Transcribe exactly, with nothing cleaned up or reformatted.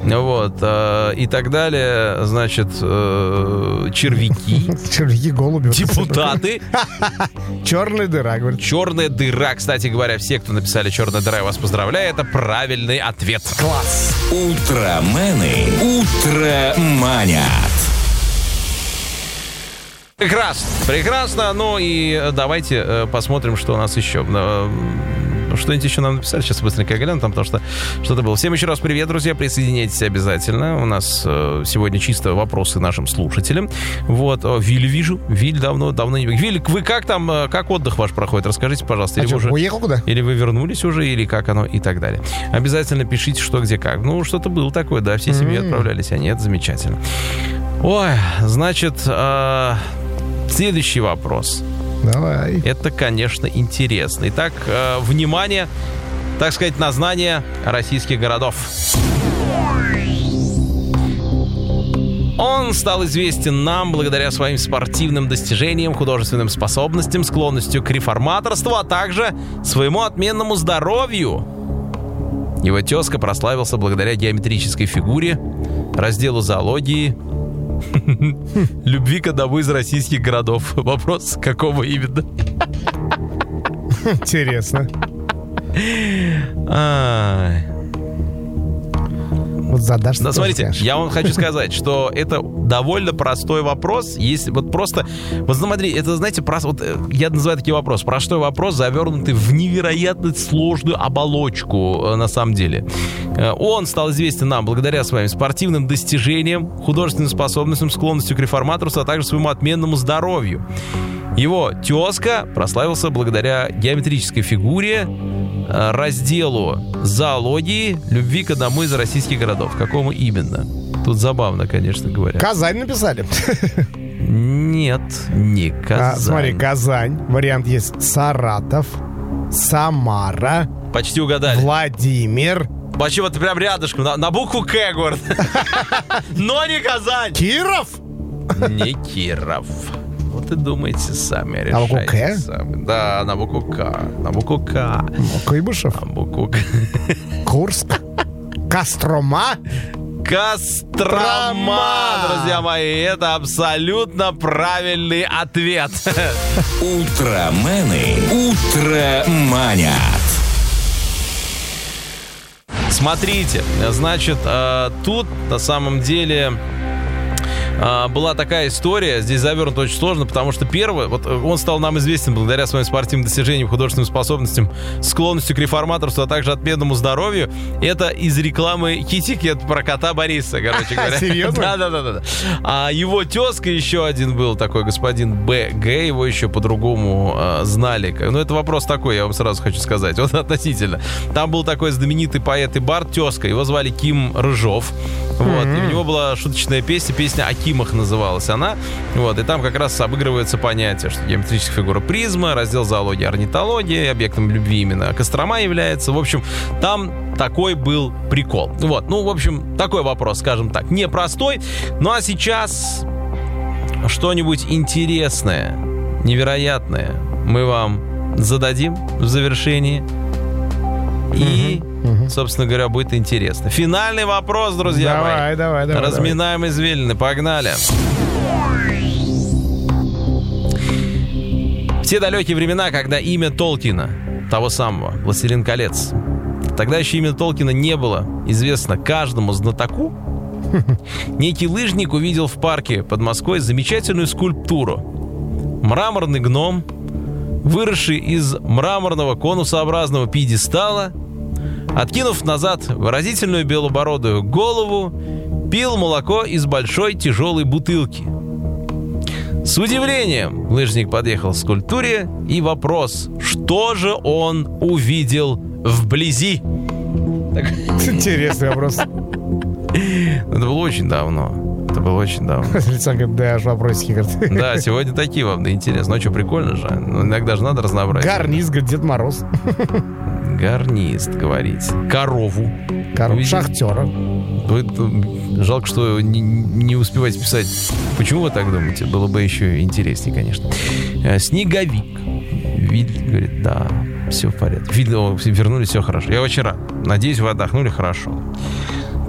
вот, э, и так далее, значит, э, червяки. Червяки, голуби. Депутаты. Черная дыра, говорит. Черная дыра, кстати говоря, все, кто написали «черная дыра», я вас поздравляю, это правильный ответ. Класс. Утромены. Утроманят. Прекрасно, прекрасно. Ну и давайте э, посмотрим, что у нас еще. Э, что-нибудь еще нам написали. Сейчас быстренько гляну, там, потому что что-то было. Всем еще раз привет, друзья. Присоединяйтесь обязательно. У нас э, сегодня чисто вопросы нашим слушателям. Вот. Виль вижу. Виль давно, давно не... Виль, вы как там, как отдых ваш проходит? Расскажите, пожалуйста. Или а что, уже... уехал куда? Или вы вернулись уже, или как оно, и так далее. Обязательно пишите, что, где, как. Ну, что-то было такое, да, все семьи mm-hmm. отправлялись, а нет, замечательно. Ой, значит... Э... Следующий вопрос. Давай. Это, конечно, интересно. Итак, э, внимание, так сказать, на знание российских городов. Он стал известен нам благодаря своим спортивным достижениям, художественным способностям, склонностью к реформаторству, а также своему отменному здоровью. Его тезка прославился благодаря геометрической фигуре, разделу зоологии, любви к одному из российских городов. Вопрос, какого именно? Интересно. Ай. Вот задашь. Да, смотрите, скажешь. Я вам хочу сказать, что это довольно простой вопрос. Если вот просто, вот смотри, это, знаете, просто, вот, я называю такие вопросы. Простой вопрос, завернутый в невероятно сложную оболочку, на самом деле. Он стал известен нам благодаря своим спортивным достижениям, художественным способностям, склонностью к реформаторству, а также своему отменному здоровью. Его тезка прославился благодаря геометрической фигуре, разделу зоологии, любви к одному из российских городов. Какому именно? Тут забавно, конечно говоря. Казань написали. Нет, не Казань. А, смотри, Казань. Вариант есть Саратов, Самара. Почти угадали. Владимир. Почти вот прям рядышком. На, на букву К город. Но не Казань. Киров? Не Киров. Вот и думайте сами, решайте. На букву К? Сами. Да, на букву К. На букву К. Куйбышев? На букву К. Курск? Кострома? Кострома, друзья мои, это абсолютно правильный ответ. Утромены. Утроманят. Смотрите, значит, тут на самом деле была такая история, здесь завернуто очень сложно, потому что первый, вот он стал нам известен благодаря своим спортивным достижениям, художественным способностям, склонностью к реформаторству, а также отменному здоровью. Это из рекламы Китикет про кота Бориса, короче говоря. Серьезно? Да-да-да. А его тезка еще один был такой, господин Б Г, его еще по-другому э, знали. Ну, это вопрос такой, я вам сразу хочу сказать, вот относительно. Там был такой знаменитый поэт и бард, тезка, его звали Ким Рыжов. Вот, mm-hmm. и у него была шуточная песня, песня о Кимах называлась она. Вот, и там как раз обыгрывается понятие, что геометрическая фигура призма, раздел зоологии, орнитологии, объектом любви именно Кострома является. В общем, там такой был прикол. Вот, ну, в общем, такой вопрос, скажем так, непростой. Ну, а сейчас что-нибудь интересное, невероятное мы вам зададим в завершении. И, угу, собственно говоря, будет интересно. Финальный вопрос, друзья давай, мои. Давай, давай, Разминаем давай. извилины. Погнали. В те далекие времена, когда имя Толкина, того самого, «Властелин колец», тогда еще имя Толкина не было известно каждому знатоку, некий лыжник увидел в парке под Москвой замечательную скульптуру. Мраморный гном, выросший из мраморного конусообразного пьедестала, откинув назад выразительную белобородую голову, пил молоко из большой тяжелой бутылки. С удивлением лыжник подъехал к скульптуре, и вопрос, что же он увидел вблизи? Интересный вопрос. Это было очень давно. Это было очень давно. Александр говорит, да, аж вопросики, говорит. Да, сегодня такие вам, да, интересно. Ну, что, прикольно же. Ну, иногда же надо разнообразить. Гарнист, говорит, Дед Мороз. Гарнист, говорите. Корову. Корову. Шахтера. Вы, жалко, что не, не успеваете писать. Почему вы так думаете? Было бы еще интереснее, конечно. Снеговик. Виль говорит, да, все в порядке. Виль, вернулись, все хорошо. Я очень рад. Надеюсь, вы отдохнули хорошо.